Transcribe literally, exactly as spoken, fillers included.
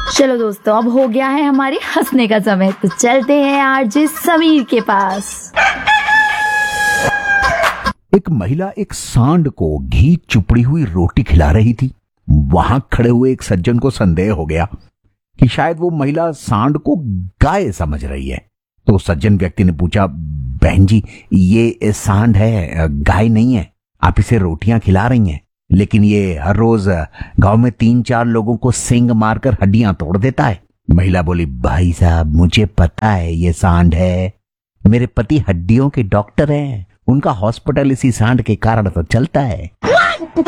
चलो दोस्तों, अब हो गया है हमारे हंसने का समय, तो चलते हैं आरजे समीर के पास। एक महिला एक सांड को घी चुपड़ी हुई रोटी खिला रही थी। वहां खड़े हुए एक सज्जन को संदेह हो गया कि शायद वो महिला सांड को गाय समझ रही है। तो सज्जन व्यक्ति ने पूछा, बहन जी, ये सांड है, गाय नहीं है। आप इसे रोटियां खिला रही हैं, लेकिन ये हर रोज गांव में तीन चार लोगों को सींग मारकर हड्डियां तोड़ देता है। महिला बोली, भाई साहब, मुझे पता है ये सांड है। मेरे पति हड्डियों के डॉक्टर हैं, उनका हॉस्पिटल इसी सांड के कारण तो चलता है।